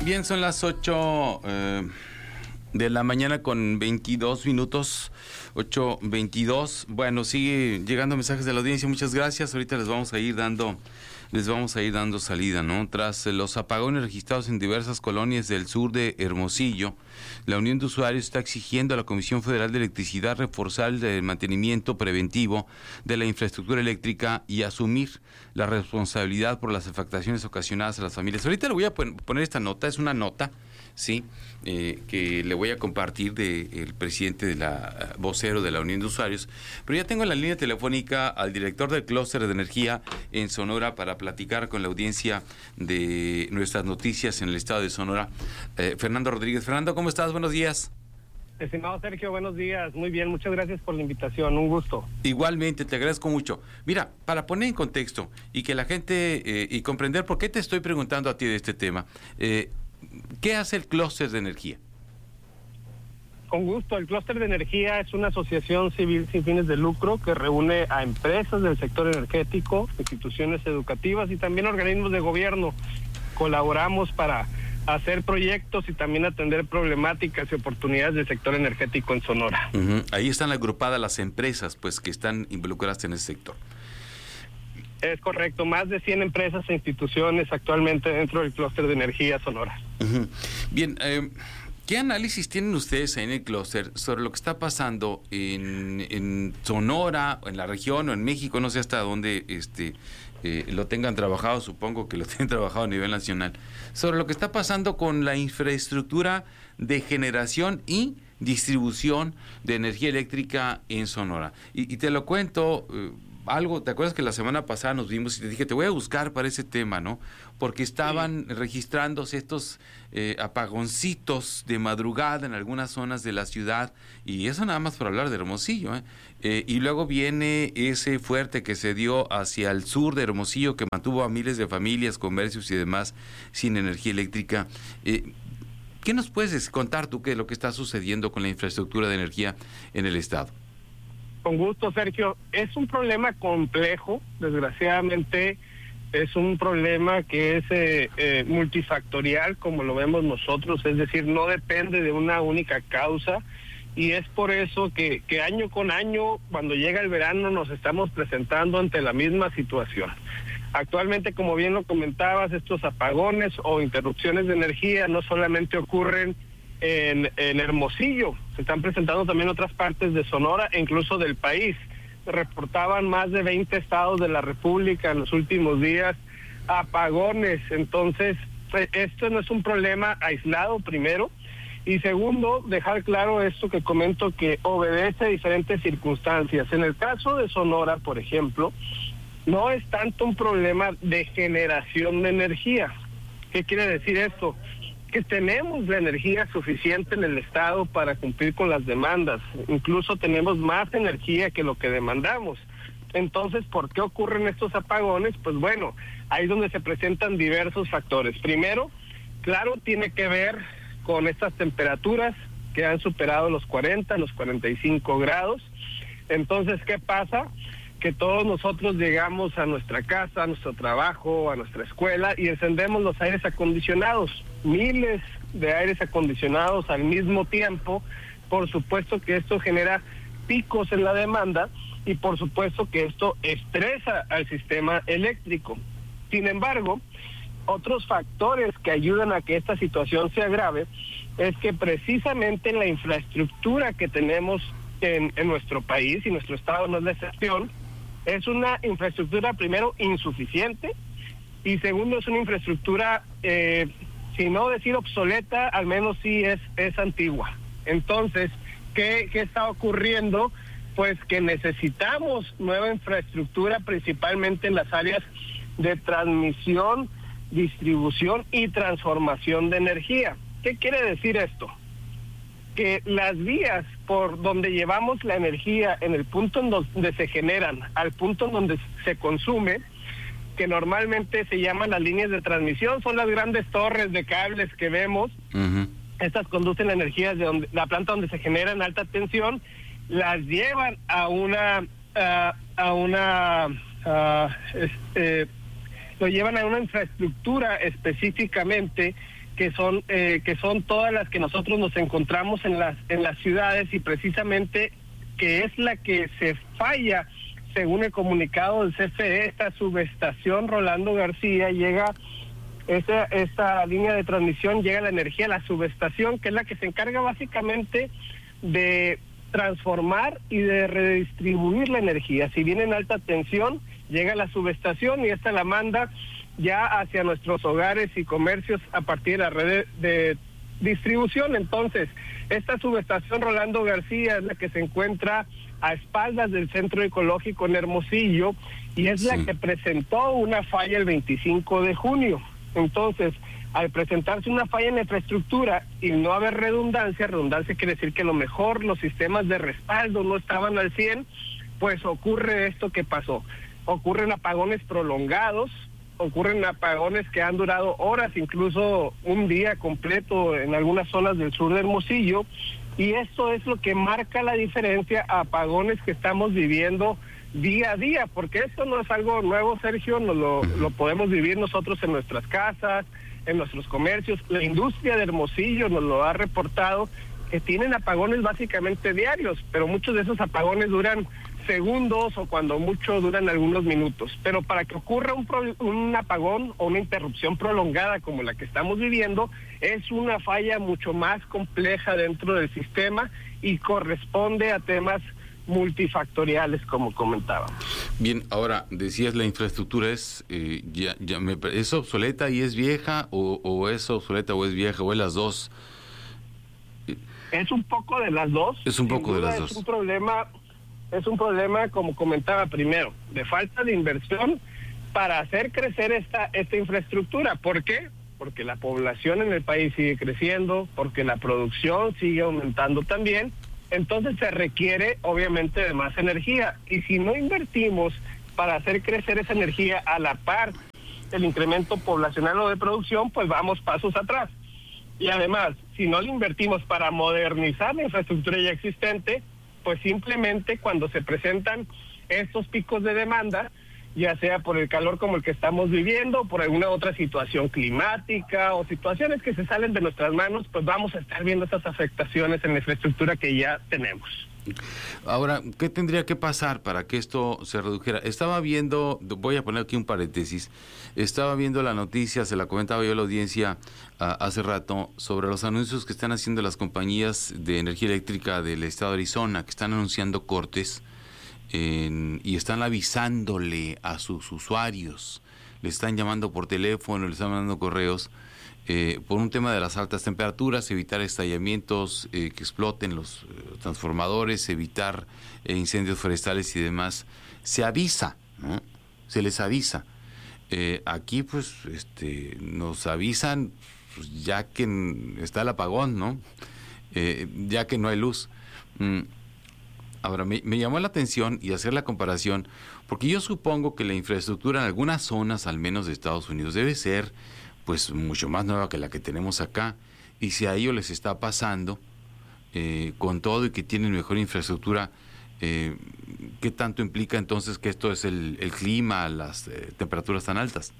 Bien, son las 8 de la mañana con 22 minutos, 8:22. Bueno, sigue llegando mensajes de la audiencia, muchas gracias. Ahorita les vamos a ir dando salida, ¿no? Tras los apagones registrados en diversas colonias del sur de Hermosillo, la Unión de Usuarios está exigiendo a la Comisión Federal de Electricidad reforzar el mantenimiento preventivo de la infraestructura eléctrica y asumir la responsabilidad por las afectaciones ocasionadas a las familias. Ahorita le voy a poner esta nota, es una nota, sí, que le voy a compartir del presidente de la vocero de la Unión de Usuarios, pero ya tengo en la línea telefónica al director del clúster de energía en Sonora para platicar con la audiencia de nuestras noticias en el estado de Sonora, Fernando Rodríguez. Fernando, ¿cómo estás? Buenos días. Estimado Sergio, buenos días. Muy bien, muchas gracias por la invitación, un gusto. Igualmente, te agradezco mucho. Mira, para poner en contexto y que la gente, y comprender por qué te estoy preguntando a ti de este tema, ¿qué hace el clúster de energía? Con gusto, el clúster de energía es una asociación civil sin fines de lucro que reúne a empresas del sector energético, instituciones educativas y también organismos de gobierno. Colaboramos para hacer proyectos y también atender problemáticas y oportunidades del sector energético en Sonora. Ahí están agrupadas las empresas, pues, que están involucradas en ese sector. Es correcto, más de 100 empresas e instituciones actualmente dentro del clúster de energía Sonora. Bien, ¿qué análisis tienen ustedes ahí en el clúster sobre lo que está pasando en Sonora, en la región o en México? No sé hasta dónde lo tengan trabajado, supongo que lo tienen trabajado a nivel nacional, sobre lo que está pasando con la infraestructura de generación y distribución de energía eléctrica en Sonora. Y te lo cuento, algo, ¿te acuerdas que la semana pasada nos vimos y te dije, te voy a buscar para ese tema, ¿no? Porque estaban registrándose estos apagoncitos de madrugada en algunas zonas de la ciudad, y eso nada más por hablar de Hermosillo, y luego viene ese fuerte que se dio hacia el sur de Hermosillo, que mantuvo a miles de familias, comercios y demás sin energía eléctrica. ¿Qué nos puedes contar tú de lo que está sucediendo con la infraestructura de energía en el estado? Con gusto, Sergio. Es un problema complejo, desgraciadamente es un problema que es multifactorial, como lo vemos nosotros, es decir, no depende de una única causa, y es por eso que año con año, cuando llega el verano, nos estamos presentando ante la misma situación. Actualmente, como bien lo comentabas, estos apagones o interrupciones de energía no solamente ocurren en Hermosillo, se están presentando también en otras partes de Sonora e incluso del país. Reportaban más de 20 estados de la República en los últimos días apagones. Entonces, esto no es un problema aislado, primero, y segundo, dejar claro esto que comento, que obedece a diferentes circunstancias. En el caso de Sonora, por ejemplo, no es tanto un problema de generación de energía. ¿Qué quiere decir esto? Que tenemos la energía suficiente en el estado para cumplir con las demandas. Incluso tenemos más energía que lo que demandamos. Entonces, ¿por qué ocurren estos apagones? Pues bueno, ahí es donde se presentan diversos factores. Primero, claro, tiene que ver con estas temperaturas que han superado los 40, los 45 grados. Entonces, ¿qué pasa? Que todos nosotros llegamos a nuestra casa, a nuestro trabajo, a nuestra escuela y encendemos los aires acondicionados, miles de aires acondicionados al mismo tiempo. Por supuesto que esto genera picos en la demanda y por supuesto que esto estresa al sistema eléctrico. Sin embargo, otros factores que ayudan a que esta situación se agrave es que precisamente la infraestructura que tenemos en nuestro país, y nuestro estado no es la excepción, es una infraestructura, primero, insuficiente, y segundo, es una infraestructura, si no decir obsoleta, al menos sí es antigua. Entonces, ¿qué está ocurriendo? Pues que necesitamos nueva infraestructura, principalmente en las áreas de transmisión, distribución y transformación de energía. ¿Qué quiere decir esto? Que las vías por donde llevamos la energía en el punto en donde se generan al punto en donde se consume, que normalmente se llaman las líneas de transmisión, son las grandes torres de cables que vemos. Estas conducen la energía de la planta donde se genera en alta tensión, las llevan a lo llevan a una infraestructura específicamente que son todas las que nosotros nos encontramos en las ciudades, y precisamente que es la que se falla, según el comunicado del CFE. Esta subestación Rolando García llega, esta línea de transmisión, llega la energía a la subestación, que es la que se encarga básicamente de transformar y de redistribuir la energía. Si viene en alta tensión, llega a la subestación y esta la manda ya hacia nuestros hogares y comercios a partir de la red de distribución. Entonces, esta subestación Rolando García es la que se encuentra a espaldas del Centro Ecológico en Hermosillo, y es la que presentó una falla el 25 de junio. Entonces, al presentarse una falla en la infraestructura y no haber redundancia quiere decir que a lo mejor los sistemas de respaldo no estaban al 100, pues ocurre esto que pasó. Ocurren apagones prolongados, ocurren apagones que han durado horas, incluso un día completo en algunas zonas del sur de Hermosillo, y esto es lo que marca la diferencia a apagones que estamos viviendo día a día, porque esto no es algo nuevo, Sergio, lo podemos vivir nosotros en nuestras casas, en nuestros comercios. La industria de Hermosillo nos lo ha reportado, que tienen apagones básicamente diarios, pero muchos de esos apagones duran segundos o cuando mucho duran algunos minutos. Pero para que ocurra un apagón o una interrupción prolongada como la que estamos viviendo, es una falla mucho más compleja dentro del sistema y corresponde a temas multifactoriales, como comentábamos. Bien, ahora decías la infraestructura es es obsoleta y es vieja, o es obsoleta o es vieja, o es las dos. Es un poco de las dos. Es un poco de las dos. Es un problema, como comentaba primero, de falta de inversión para hacer crecer esta infraestructura. ¿Por qué? Porque la población en el país sigue creciendo, porque la producción sigue aumentando también. Entonces se requiere obviamente de más energía, y si no invertimos para hacer crecer esa energía a la par del incremento poblacional o de producción, pues vamos pasos atrás. Y además, si no le invertimos para modernizar la infraestructura ya existente, pues simplemente cuando se presentan estos picos de demanda, ya sea por el calor como el que estamos viviendo, por alguna otra situación climática o situaciones que se salen de nuestras manos, pues vamos a estar viendo estas afectaciones en la infraestructura que ya tenemos. Ahora, ¿qué tendría que pasar para que esto se redujera? Estaba viendo, voy a poner aquí un paréntesis, estaba viendo la noticia, se la comentaba yo a la audiencia hace rato, sobre los anuncios que están haciendo las compañías de energía eléctrica del estado de Arizona, que están anunciando cortes y están avisándole a sus usuarios, le están llamando por teléfono, le están mandando correos, por un tema de las altas temperaturas, evitar estallamientos, que exploten los transformadores, evitar incendios forestales y demás. Se avisa, ¿no? Se les avisa. Aquí pues nos avisan pues, ya que está el apagón, ¿no? Ya que no hay luz. Ahora, me llamó la atención y hacer la comparación, porque yo supongo que la infraestructura en algunas zonas, al menos de Estados Unidos, debe ser pues mucho más nueva que la que tenemos acá, y si a ellos les está pasando, con todo y que tienen mejor infraestructura, ¿qué tanto implica entonces que esto es el clima, las temperaturas tan altas?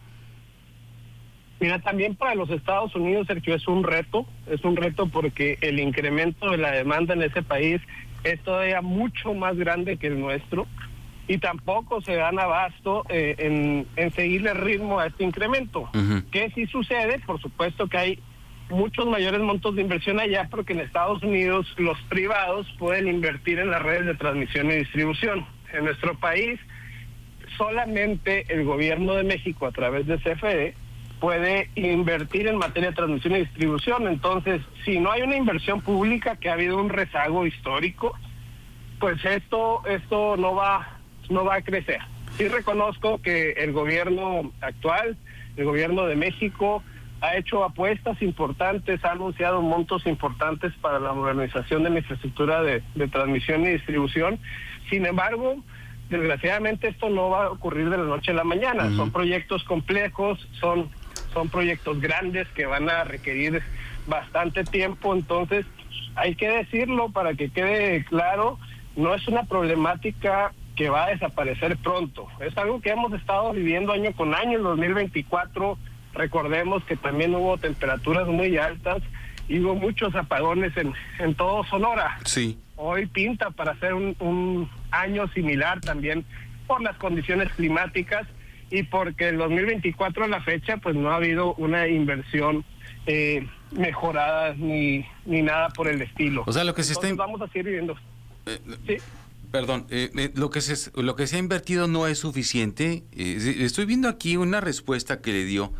Mira, también para los Estados Unidos, Sergio, es un reto porque el incremento de la demanda en ese país es todavía mucho más grande que el nuestro, y tampoco se dan abasto en seguirle el ritmo a este incremento. Uh-huh. ¿Qué sí sucede? Por supuesto que hay muchos mayores montos de inversión allá, porque en Estados Unidos los privados pueden invertir en las redes de transmisión y distribución. En nuestro país, solamente el gobierno de México, a través de CFE, puede invertir en materia de transmisión y distribución. Entonces, si no hay una inversión pública, que ha habido un rezago histórico, pues esto no va a crecer. Sí reconozco que el gobierno actual, el gobierno de México, ha hecho apuestas importantes, ha anunciado montos importantes para la modernización de la infraestructura de transmisión y distribución. Sin embargo, desgraciadamente esto no va a ocurrir de la noche a la mañana. Uh-huh. Son proyectos complejos, son proyectos grandes que van a requerir bastante tiempo. Entonces, hay que decirlo para que quede claro, no es una problemática que va a desaparecer pronto. Es algo que hemos estado viviendo año con año. En 2024 Recordemos que también hubo temperaturas muy altas y hubo muchos apagones en todo Sonora. Sí. Hoy pinta para ser un año similar también por las condiciones climáticas y porque el 2024 a la fecha pues no ha habido una inversión mejorada ni nada por el estilo. O sea, lo que se Entonces, vamos a seguir viviendo. Sí. Perdón, lo que se ha invertido no es suficiente. Estoy viendo aquí una respuesta que le dio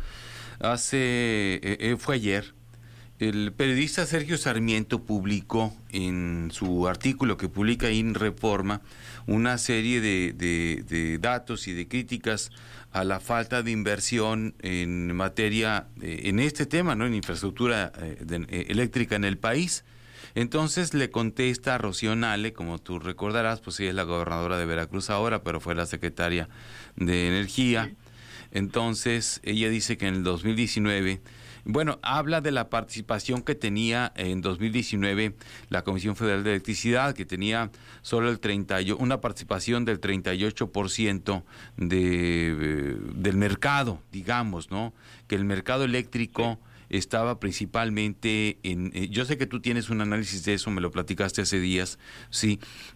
fue ayer. El periodista Sergio Sarmiento publicó en su artículo que publica en Reforma una serie de datos y de críticas a la falta de inversión en materia, en este tema, ¿no?, en infraestructura eléctrica en el país. Entonces le contesta a Rocío Nale, como tú recordarás, pues ella es la gobernadora de Veracruz ahora, pero fue la secretaria de Energía. Entonces ella dice que en el 2019... Bueno, habla de la participación que tenía en 2019 la Comisión Federal de Electricidad, que tenía solo una participación del 38% del mercado, digamos, ¿no? Que el mercado eléctrico estaba principalmente yo sé que tú tienes un análisis de eso, me lo platicaste hace días, sí,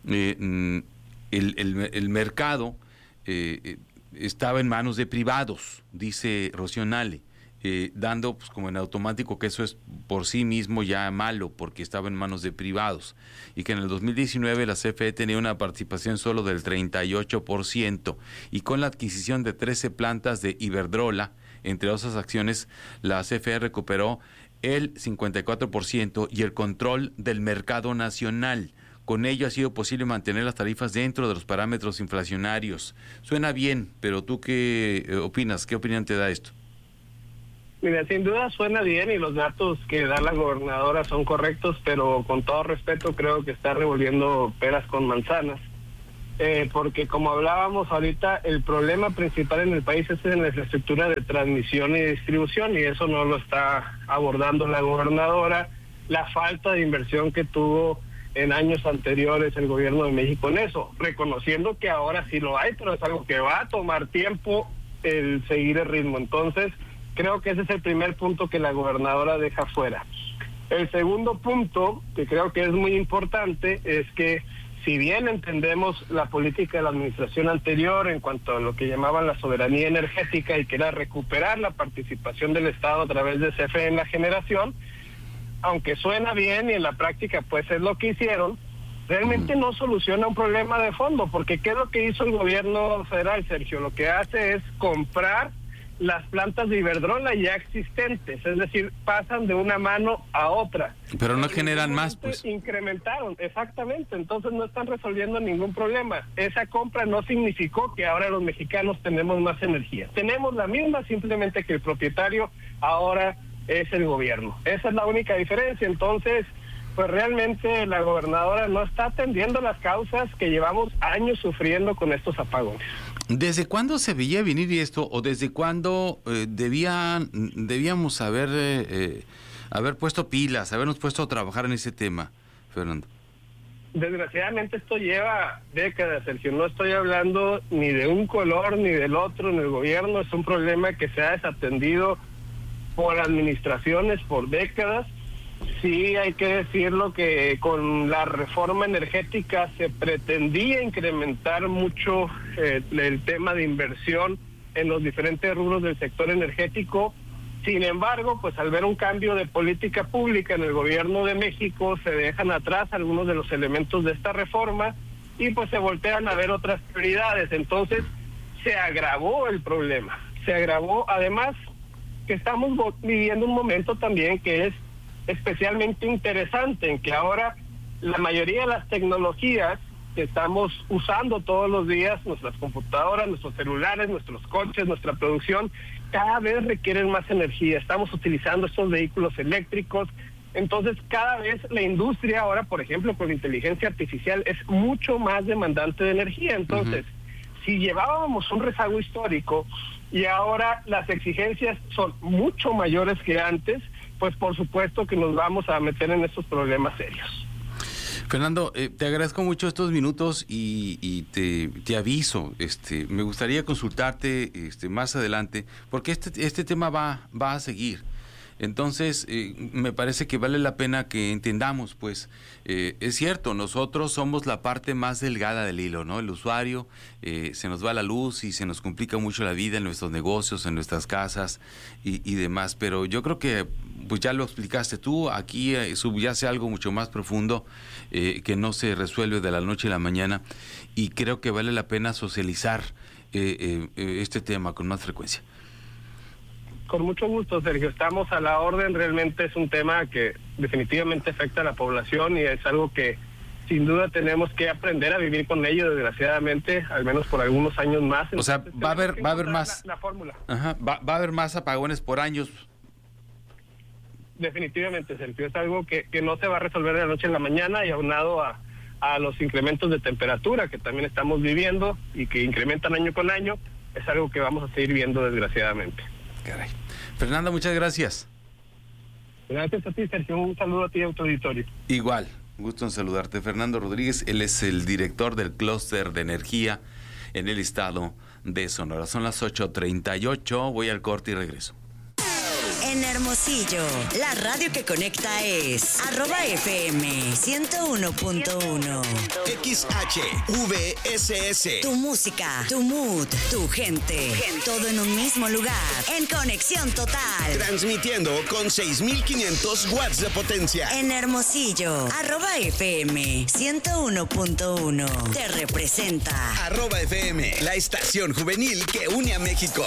el mercado estaba en manos de privados, dice Rocío Nale. Dando pues como en automático que eso es por sí mismo ya malo porque estaba en manos de privados y que en el 2019 la CFE tenía una participación solo del 38% y con la adquisición de 13 plantas de Iberdrola, entre otras acciones, la CFE recuperó el 54% y el control del mercado nacional. Con ello ha sido posible mantener las tarifas dentro de los parámetros inflacionarios. Suena bien, pero ¿tú qué opinas? ¿Qué opinión te da esto? Mira, sin duda suena bien y los datos que da la gobernadora son correctos, pero con todo respeto creo que está revolviendo peras con manzanas. Porque como hablábamos ahorita, el problema principal en el país es en la infraestructura de transmisión y distribución y eso no lo está abordando la gobernadora. La falta de inversión que tuvo en años anteriores el gobierno de México en eso, reconociendo que ahora sí lo hay, pero es algo que va a tomar tiempo el seguir el ritmo. Entonces, creo que ese es el primer punto que la gobernadora deja fuera. El segundo punto, que creo que es muy importante, es que si bien entendemos la política de la administración anterior en cuanto a lo que llamaban la soberanía energética y que era recuperar la participación del Estado a través de CFE en la generación, aunque suena bien y en la práctica pues es lo que hicieron, realmente no soluciona un problema de fondo, porque ¿qué es lo que hizo el gobierno federal, Sergio? Lo que hace es comprar las plantas de Iberdrola ya existentes, es decir, pasan de una mano a otra. Pero no generan más, pues. Incrementaron, exactamente, entonces no están resolviendo ningún problema. Esa compra no significó que ahora los mexicanos tenemos más energía. Tenemos la misma, simplemente que el propietario ahora es el gobierno. Esa es la única diferencia. Entonces, pues realmente la gobernadora no está atendiendo las causas que llevamos años sufriendo con estos apagones. ¿Desde cuándo se veía venir esto o desde cuándo debíamos haber puesto pilas, habernos puesto a trabajar en ese tema, Fernando? Desgraciadamente esto lleva décadas, Sergio. No estoy hablando ni de un color ni del otro en el gobierno. Es un problema que se ha desatendido por administraciones por décadas. Sí, hay que decirlo que con la reforma energética se pretendía incrementar mucho el tema de inversión en los diferentes rubros del sector energético. Sin embargo, pues al ver un cambio de política pública en el gobierno de México, se dejan atrás algunos de los elementos de esta reforma y pues se voltean a ver otras prioridades. Entonces, se agravó el problema. Se agravó, además, que estamos viviendo un momento también que es especialmente interesante, en que ahora la mayoría de las tecnologías que estamos usando todos los días, nuestras computadoras, nuestros celulares, nuestros coches, nuestra producción, cada vez requieren más energía. Estamos utilizando estos vehículos eléctricos, entonces cada vez la industria ahora, por ejemplo, con la inteligencia artificial, es mucho más demandante de energía. Entonces, si llevábamos un rezago histórico y ahora las exigencias son mucho mayores que antes, pues por supuesto que nos vamos a meter en estos problemas serios. Fernando, te agradezco mucho estos minutos y te aviso, me gustaría consultarte más adelante, porque este tema va a seguir. Entonces, me parece que vale la pena que entendamos, pues, es cierto, nosotros somos la parte más delgada del hilo, ¿no? El usuario, se nos va la luz y se nos complica mucho la vida en nuestros negocios, en nuestras casas y demás, pero yo creo que, pues ya lo explicaste tú, aquí subyace algo mucho más profundo que no se resuelve de la noche a la mañana, y creo que vale la pena socializar este tema con más frecuencia. Con mucho gusto, Sergio. Estamos a la orden. Realmente es un tema que definitivamente afecta a la población y es algo que sin duda tenemos que aprender a vivir con ello, desgraciadamente, al menos por algunos años más. O sea, va a haber más la fórmula. Ajá, va a haber más apagones por años. Definitivamente, Sergio. Es algo que no se va a resolver de la noche a la mañana, y aunado a los incrementos de temperatura que también estamos viviendo y que incrementan año con año, es algo que vamos a seguir viendo, desgraciadamente. Caray. Fernando, muchas gracias. Gracias a ti, Sergio. Un saludo a ti y a tu auditorio. Igual, gusto en saludarte. Fernando Rodríguez, él es el director del clúster de energía en el estado de Sonora. Son las 8:38, voy al corte y regreso. En Hermosillo, la radio que conecta es @FM 101.1. XHVSS. Tu música, tu mood, tu gente. Todo en un mismo lugar. En conexión total. Transmitiendo con 6,500 watts de potencia. En Hermosillo, @FM 101.1. Te representa. @FM, la estación juvenil que une a México.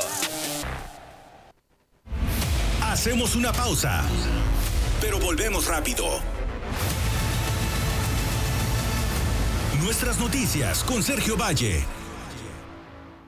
Hacemos una pausa, pero volvemos rápido. Nuestras noticias con Sergio Valle,